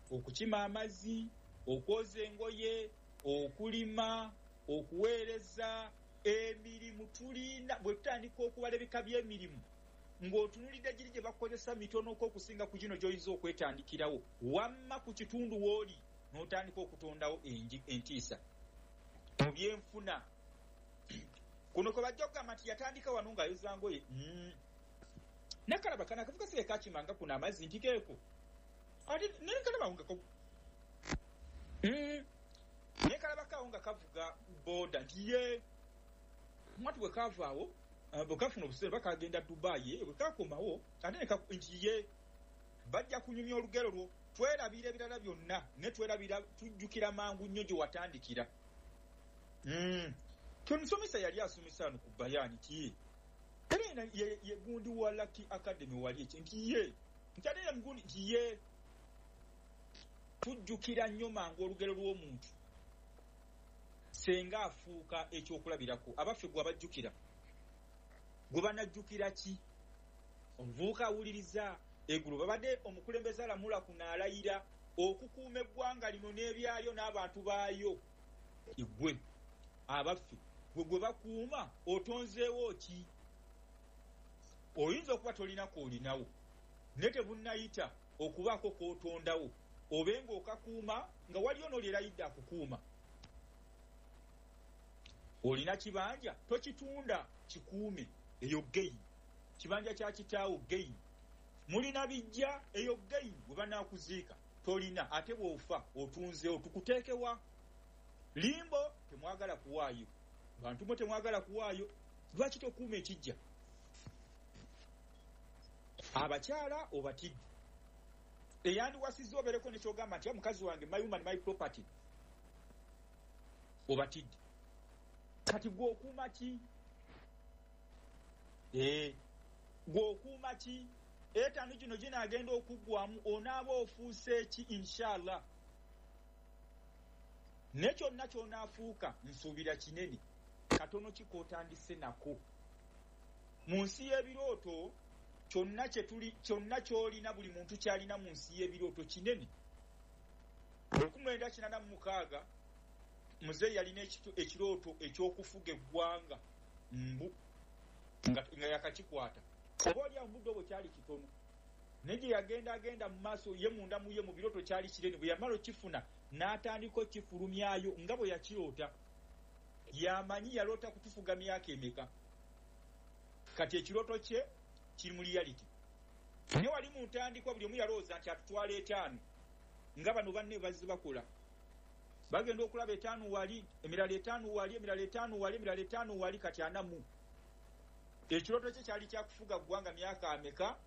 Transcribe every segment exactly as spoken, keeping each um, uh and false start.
okukima amazzi, okwoza engoye, okulima, okuweereza, emirimu tulina bwe tutandika okubala ebika by'emirimu ng'otunulidde giri gye bakozesa mitono okusinga ku gino gy'oyinza okwetandikirawo wamma ku kitundu w'oli n'otandika okutondawo entiisa mu byenfuna. Kuno kwe bajja okugamba nti yatandika wano ng'ayoza ngoye. Nakalaba kana akavuga sike kakimanga kuno amazzi nti keeko ate nenkalaba nga nenkalaba kawo nga kavuga boda nti ye mwatu bwe kavaawo bwe kafuna obuseera bakagenda Dubai bwe kakomawo ate nti ye bajja kunyumya olugero lwo twerabira ebirala byonna ne twerabira tujjukira mangu nnyo gye watandikira. Omusomesa yali asomesa wano ku bayani ti era ye gundi wa Lucky Academy wali ekyo nti ye nti ate mugundi nti ye tujjukira nnyo mangu olugero lw'omuntu senga afuuka ekyokulabirako. Abaffe gwe abajjukira gwe banajjukira ki? Omuvubuka awuliriza eggulo babadde omukulembeze alamula kunaalayira okukuuma eggwanga lino n'ebyalyo n'abantu baayo. Igwe abaffe gwe gwe bakuuma otonzeewo ki? Oyinza okuba tolinako olinawo ne tebunnayita okubaako k'otondawo obenga okakuuma nga waliyo n'olyerayidde akukuuma. Olina kibanja tokitunda kikuume eyo geyi kibanja kya kitaawo geyi mulina bijja eyo geyi bwe banaakuziika tolina ate bw'ofa otunzeewo tukuteekewa. Limbo temwagala kuwaayo bantu mwe temwagala kuwaayo lwaki tokuuma ekijja? Abakyala obatidde eyandiwasizza obereko nekyogamba nti mukazi wange my woman my property obatidde kati gw'okuuma ki? Eh, gw'okuuma ki? Etaano gino ginaagenda okuggwamu onaaba ofuuse ki inshallah? Ne kyonna ky'onaafuuka nsuubira kinene katono kikootandise nako. Mu nsi y'ebirooto kyonna kye tuli kyonna ky'olina buli muntu ky'alina mu nsi y'ebirooto kinene. lukumi lwenda kinaana mu mukaaga muzeeyi yalina ekirooto ekyokufuga eggwanga mbu nga yakakikwata oba oli omuddo bwe kyali kitono naye gye yagenda agenda mu maaso ye munda mu ye mu birooto kyali kinene. Bwe yamala okifuna n'atandika okifulumyayo nga bwe yakiroota. Yamanyi yaloota kutufuga myaka emeka kati ekirooto kye kiri mu reality. Naye wali mu ntandikwa buli omu yalowooza nti atutwala etaano nga bano banne bazze bakola bagenda okulaba etaano wali emirala etaano wali emirala etaano wali emirala etaano wali kati ana mu ekirooto kye kyali kyakufuga ggwanga myaka ameka.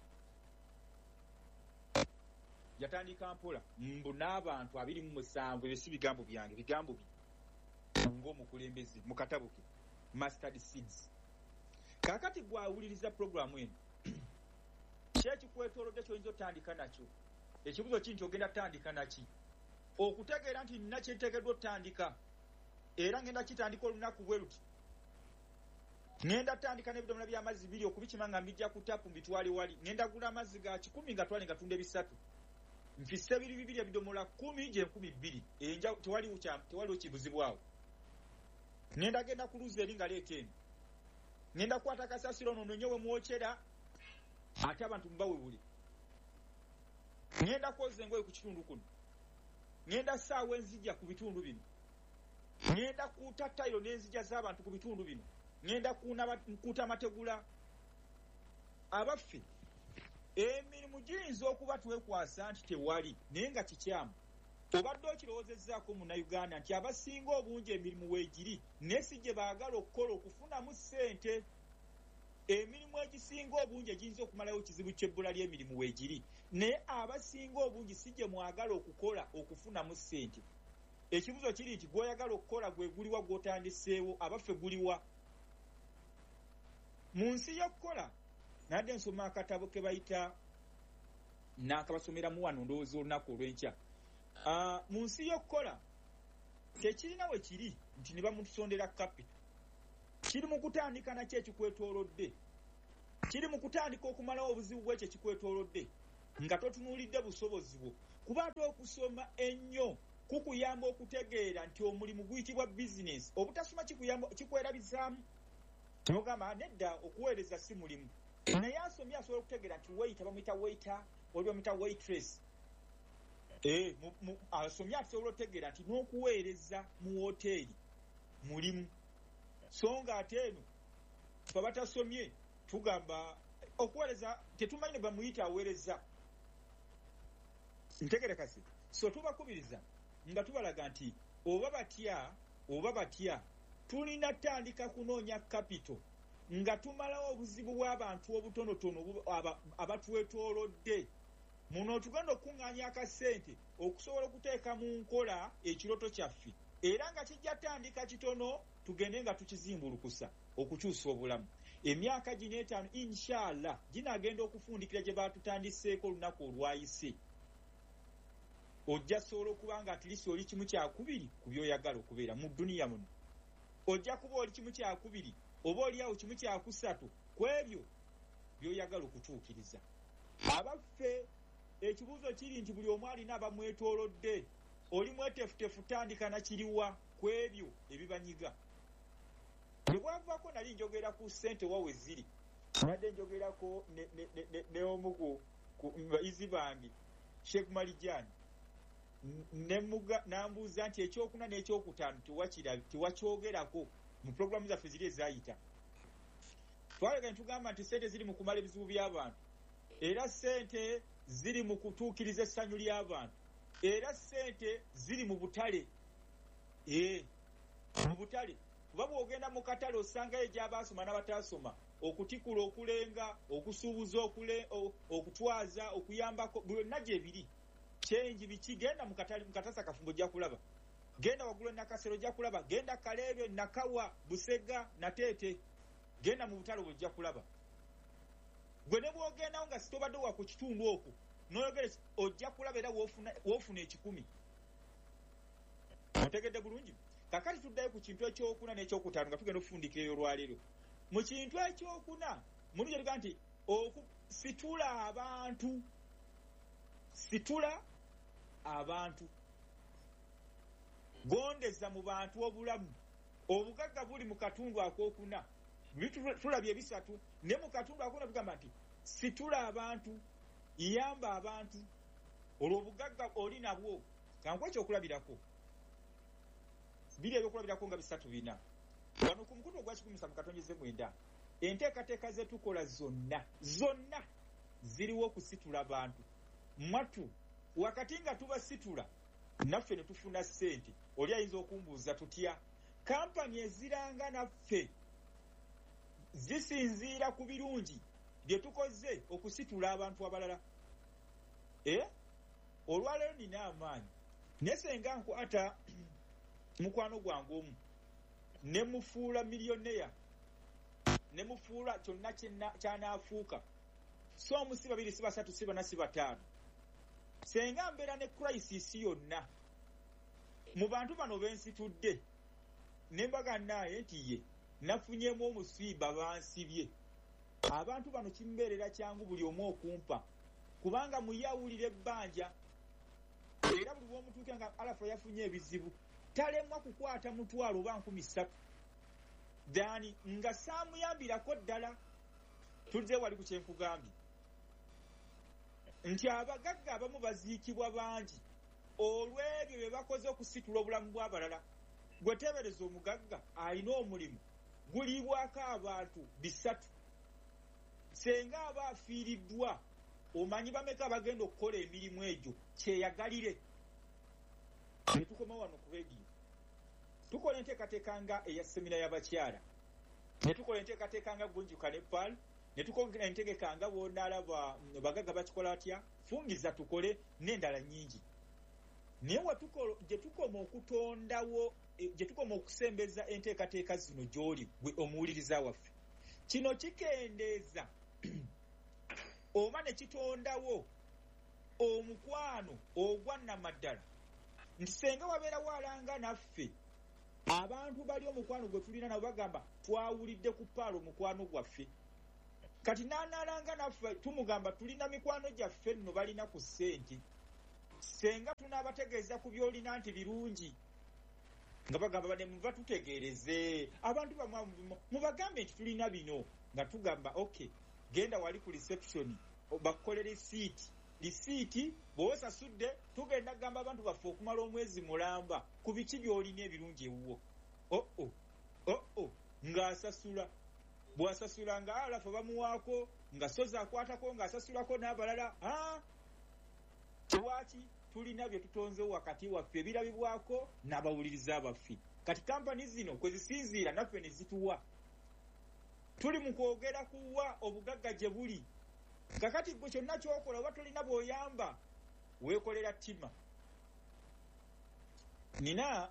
Yatandika mpola mbu n'abantu abiri mu musanvu ebyo si bigambo byange bigambo bye ng'omukulembeze mu katabo ke Mustard Seeds. Kaakati gwawuliriza programu eno ki ekikwetoolodde ky'oyinza otandika nakyo? Ekibuzo kinti ogenda tandika naki? Okutegeera nti nina kyentegeddwa otandika era ngenda kitandika olunaku bwe luti ngenda tandika n'ebidomola by'amazzi biri okubikima nga mbijja ku tapu mbitwale wali ngenda gula amazzi ga kikumi nga twale nga tunda bisatu nfisse biri bibiri ebidomola kumi gye nkumi bbiri enja tewaliwo tewaliwo kibuzibwawo. Ngenda genda ku luzi eri nga leeta eno ngenda kukwata kasasiro ono nonye we mwokyera ate abantu mubawebule. Ngenda kwoza engoye ku kitundu kuno ngenda ssaawa enzijja ku bitundu bino ngenda kuuta tayiro n'enzijja z'abantu ku bitundu bino ngenda nkuuta amategula. Abaffe emirimu giyinza okuba twekwasa nti tewali naye nga kikyamu. Obadde okirowoozezzaako munnayuganda nti abasinga obungi emirimu weegiri naye si gye baagala okukola okufunamu ssente. Emirimu egisinga obungi egiyinza okumalayo kizibu ky'ebbula ly'emirimu weegiri naye abasinga obungi si gye mwagala okukola okufunamu ssente. Ekibuzo kiri nti gw'oyagala okukola gwe guliwa gw'otandiseewo? Abaffe guliwa? Mu nsi y'okukola nadde nsoma akatabo ke bayita n'akabasomeramu wano ndowooza olunaku olw'enkya. Uh, mu nsi y'okukola tekirina we kiri nti ne bamusondera kapita. Kiri mu kutandika nakyo ekikwetoolodde. Kiri mu kutandika okumalawo obuzibu bw'ekyo ekikwetoolodde nga totunuulidde busobozi bwo kuba ate okusoma ennyo kukuyamba okutegeera nti omulimu guyitibwa bizinesi. Obutasoma kikuyamba kikwerabizaamu. Tugamba nedda okuweereza si mulimu. Naye asomye asobola okutegeera nti waiter bamuyita waiter, oli bamuyita waitress. Eh, asomye asobola okutegeera nti n'okuweereza mu hoteeri mulimu. So nga ate eno fe batasomye tugamba okuweereza tetumanyi ne bamuyita aweereza. Ntegerekasi. So tubakubiriza nga tubalaga nti oba batya oba batya tulina tandika kunoonya capital nga tumalawo obuzibu bw'abantu obutonotono abatwetoolodde. Muno tugenda okuŋŋaanya akasente okusobola okuteeka mu nkola ekiroto kyaffe, era nga kijja tandika kitono tugende nga tukizimbulukusa okukyusa obulamu. Emyaka gino etaano inshallah ginagenda okufundikira gye baatutandiseeko olunaku olwayise. Ojja sobola okuba nga atilisi oli kimu kyakubiri ku byoyagala okubeera mu dduniya muno. Ojja kuba oli kimu kyakubiri oba oliawo kimu kyakusatu ku ebyo byoyagala okutuukiriza. Abaffe ekibuuzo kiri nti buli omu alina abamwetoolodde. Oli mwetefutefu tandika na kiriwa ku ebyo ebibanyiga. Bwe bwavaako nali njogera ku ssente wawe ziri. Nadde njogerako ne omu ku bayizi bange Sheikh Malijani. Nemuga nambuuza nti ekyokuna n'ekyokutaano tewakyogerako mu programu zaffe ziri ezayita. Twalaga ntugamba nti ssente ziri mu kumala ebizibu by'abantu, era ssente ziri mu kutuukiriza essanyu ly'abantu, era ssente ziri mu butale. Ee, mu butale kuba bw'ogenda mu katale osangayo egy'abaasoma n'abataasoma, okutikula, okulenga, okusuubuza, okutwaza, okuyambako, byonna gye biri. Change biki genda mu katale mu katasa kafumbo ojja kulaba. Genda wagula nakasero ojja kulaba. Genda Kalebe, Nakawa, Busega, Natete. Genda mu butale ojja kulaba. Gwe ne bw'ogenda nga sitobadde wa ku kitundu okwo n'oyogere ojja kulaba era wofuna wofuna ekikumi. Otegedde bulungi. Kakati tuddayo ku kintu ekyokuna n'ekyokutaano nga tugenda okufundikira olwaleero. Mu kintu ekyokuna muli gye tugaa nti okusitula abantu. Situla abantu. Gondeza mu bantu obulamu. Obugagga buli mu katundu akokuna. Tulabye ebisatu ne mu katundu akokuna tugamba nti situla abantu, yamba abantu. Olwo obugagga oli nabwo kankwa ekyokulabirako. Biri ebyokulabirako nga bisatu bina. Wano ku mukutu ogwa kikumi mu Katonnyeze mwenda. Enteekateeka ze tukola zonna zonna ziriwo okusitula abantu. Mwatu wakati nga tubasitula naffe ne tufuna ssente. Oli ayinza okumbuuza tutya? Kampani eziranga naffe zisinziira ku birungi bye tukoze okusitula abantu abalala. Eh? Olwaleero nina amaanyi. Nesenga nkwata mukwano gwange omu ne mufuula milioneya, ne mufuula kyonna kyanaafuuka. So omusi babiri si basatu si bana si bataano. Senga mbeera ne crisis yonna mu bantu bano bensitudde nembaga naye nti ye nafunyemu omusiiba bansibye. Abantu bano kimbeerera kyangu buli omu okumpa kubanga muyawulira ebbanja, era buli bw'omutuuke nga alafa yafunye ebizibu talemwa kukwata mutwalo oba nkumi ssatu dani nga saamuyambirako ddala. Tuzze wali ku kyenkugambye nti abagagga abamu baziikibwa bangi olw'ebyo bye bakoze okusitula obulamu bw'abalala. Gwe teebereza omugagga alina omulimu guliibwako abantu bisatu. Senga aba afiiriddwa omanyi bameka bagenda okukola emirimu egyo kyeyagalire. Ne tukoma wano ku rediyo tukola enteekateeka nga eya semina y'abakyala, ne tukola enteekateeka nga gunjuka ne pal, ne tukola entegeka nga bw'onaalaba bagagga bakikola atya fungiza tukole n'endala nnyingi. Naye gye tukoma okutondawo, gye tukoma okusembeza enteekateeka zino gy'oli gwe omuwuliriza waffe, kino kikendeeza oba ne kitondawo omukwano ogwa nnamaddala nti senga wabeerawo alanga naffe abantu bali omukwano gwe tulina nabo bagamba twawulidde ku paalo omukwano gwaffe. Kati n'anaalanga naffe tumugamba tulina mikwano gyaffe nno balina ku ssente. senga tunaabategeeza ku byolina nti birungi nga bagamba bane muva tutegeereze abantu bamwe mubagambe nti tulina bino nga tugamba okay genda wali ku reception bakukolera risiiti risiiti bw'osasudde tugenda kugamba abantu baffe okumala omwezi mulamba ku biki byolina ebirungi ewuwo oh oh oh oh ng'asasula bw'asasula nga alafu bamuwaako nga soza akwatako ng'asasulako n'abalala ah lwaki tulina bye tutonzewo wakati waffe ebirabibwako n'abawuliriza baffe kati kampani zino kwe zisinziira naffe ne zituwa tuli mu kwogera kuwa obugagga gye buli kakati gwe kyonna kyokola oba tolina bw'oyamba weekolera ttima nina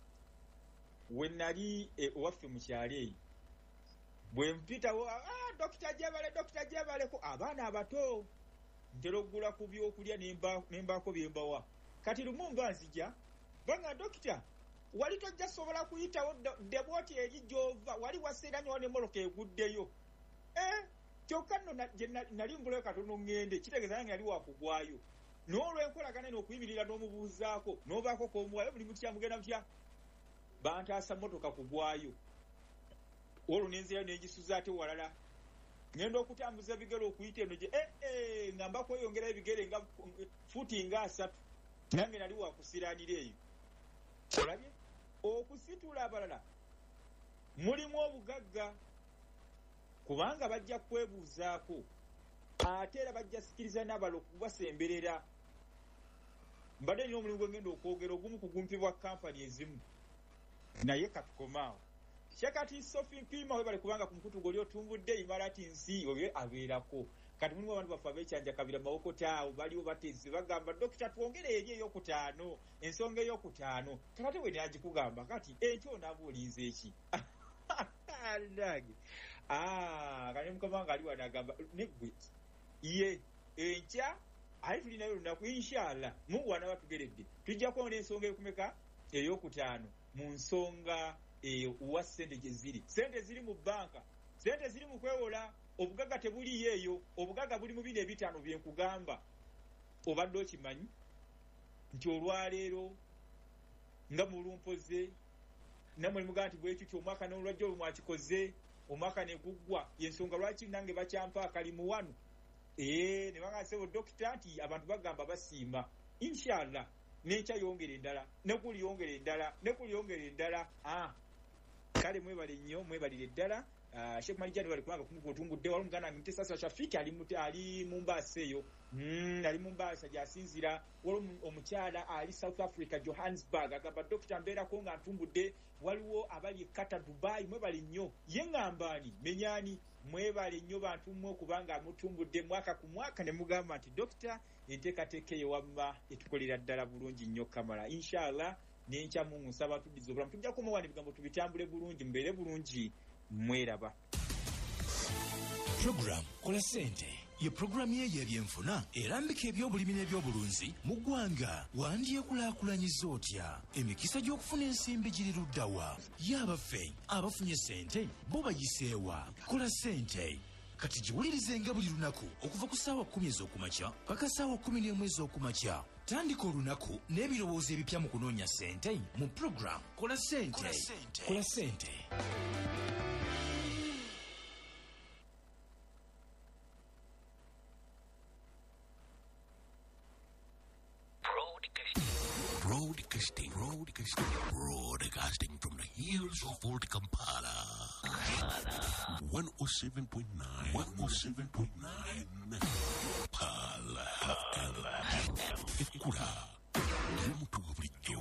we nali owaffe mu kyalo eyo bwe mpitawo ah dokita Jabale dokita Jabale ko abaana abato ntera okugula ku byokulya nembaako byembawa kati lumu mba nzija banga dokita wali tojja sobola kuyitawo deboti eri gyova wali waseeranyo ne moloka eguddeyo eh kyokka nno nali mbulayo katono ngende kitegeeza nange yali wakugwayo n'olwenkolagana n'okuyimirira n'omubuuzaako n'obaako k'omuwayo buli mutya mugenda mutya bantaasa motoka kugwayo olwo nenzirayo negisuza ate walala ngenda okutambuza ebigere okuyita eno gye eh eh ngamba kweyongerayo ebigere nga futi nga asatu nange nali wakusiranira eyo olabye okusitula abalala mulimu obugagga kubanga bajja kwebuuzaako ate era bajja sikiriza n'abalo okubasemberera mbadde nyo omulimu gwe ngenda okwogera ogumu kugumpibwa kampani ezimu naye katukomaawo kyakati Sophie Mpima we bali kubanga ku mukutu goli otumbudde imarati nsi oyo abeerako kati mulimu abantu baffe abeekyanja kabira mawoko taawo baliwo batezi bagamba dokita twongere eri ey'okutaano ensonga ey'okutaano kakati we nagikugamba kati ekyo onaabuuliza eki ndage ah kane mukama nga ali wanagamba negwe ye enkya ali tulinayo lunaku inshallah mu wana batugeredde tujja kuona ensonga ekumeka ey'okutaano mu nsonga eyo uwa sente gye ziri sente ziri mu banka sente ziri mu kwewola obugagga tebuliyo eyo obugagga buli mu bino ebitaano bye nkugamba obadde okimanyi nti olwaleero nga mulumpoze namwe mugaa nti bwekyo kyomwaka n'olwajja olwo mwakikoze omwaka ne guggwa yensonga lwaki nange bakyampa akalimu wano ee ne bagasebo dokita nti abantu bagamba basiima inshallah n'enkya yongera endala ne kuli yongera endala ne kuli yongera endala ah kale mwebale nnyo mwebalire eddala uh, Sheikh Malijani bali kubanga kumuko tumbudde wali muganda Mutesasa Shafiki ali muti ali Mombasa eyo mm, ali Mombasa jasinzira wali omukyala ali South Africa Johannesburg agamba dokita mbeera ko nga ntumbudde waliwo abali kata Dubai mwebale nnyo yengambani menyani mwebale nnyo bantu mmwe kubanga mutumbudde mwaka ku mwaka ne mugamba nti dokita enteekateeka eyo wamma etukolera ddala bulungi nnyo kamala inshallah n'enkya Mungu nsaba tuddiza obulamu tujja kumawana ebigambo tubitambule bulungi mbeere bulungi mweraba. Program Kola Sente ye programu ye ebyenfuna erambika ebyobulimi n'ebyobulunzi mu ggwanga wandyekulaakulanyiza otya emikisa gy'okufuna ensimbi giri luddawa y'abaffe abafunye sente bo bayiseewa. Kola Sente kati giwulirize nga buli lunaku okuva ku ssaawa kkumi ez'okumakya paka ssaawa kkumi n'emu ez'okumakya. Tandika olunaku n'ebirowoozo ebipya mu kunoonya ssente mu program Kola Sente. Kola Sente. Broadcasting, broadcasting, broadcasting from the hills of Old Kampala. one oh seven point nine, one oh seven point nine, Pala F M. Ekura, Yomutu Oblijo.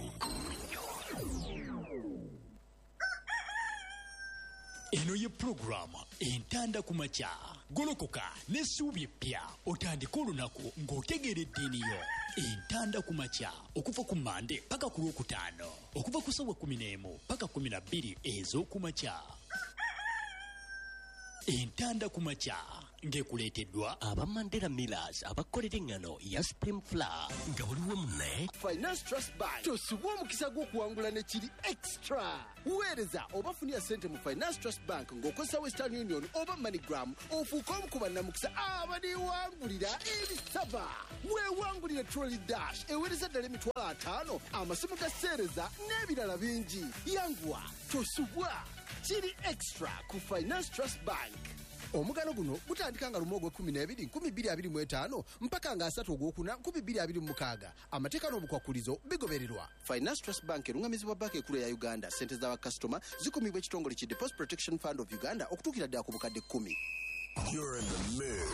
Eno ye programa entanda kumakya golokoka n'essuubi eppya otandika olunaku ng'otegeeredde eniyo. Entanda kumakya okuva ku Mande paka ku Lwokutaano okuva ku ssaawa kkumi n'emu paka kkumi na bbiri ez'okumakya. entanda ku makya ng'ekuleeteddwa aba Mandela Millers abakolera engano ya Supreme Flour nga waliwo munne Finance Trust Bank tosubwa omukisa gw'okuwangula ne kiri extra. Weereza oba funira ssente mu Finance Trust Bank ng'okozesa Western Union oba MoneyGram ofuuke omu ku bannamukisa abaliwangulira ebisava. Weewangulire Trolley Dash eweereza ddala emitwalo ataano amasimu ga sseereza n'ebirala bingi. Yanguwa tosubwa kiri extra ku Finance Trust Bank. Omugano guno gutandika nga lumu ogw'ekkumi n'ebiri nkumi bbiri abiri mu etaano mpaka nga asatu ogwokuna nkumi bbiri abiri mu mukaaga. Amateeka n'obukwakulizo bigobererwa. Finance Trust Bank erungamizibwa banka ekkulu ya Uganda. Ssente z'abakasitoma zikumibwa ekitongole ki Deposit Protection Fund of Uganda okutuukira ddala ku bukadde kkumi. You're in the mix.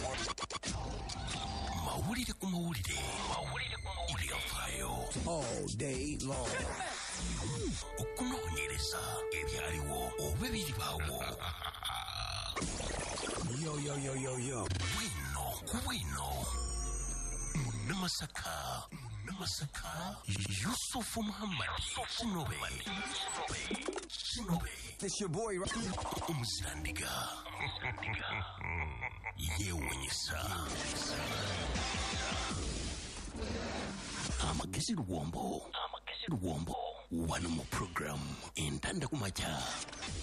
Mawulire ku mawulire. Mawulire ku mawulire. Ebyafaayo. All day long. Okunoonyereza ebyaliwo oba ebiribaawo. Yo, yo, yo, yo, yo. Wino, wino. Munamasaka. Munamasaka. Yusufu Muhammad. Sinobe. Sinobe. It's your boy, right? Umuzirandiga. Yewunyisa. Amagezi Luwombo. Amagezi Luwombo. Wano mu program. Entanda ku makya.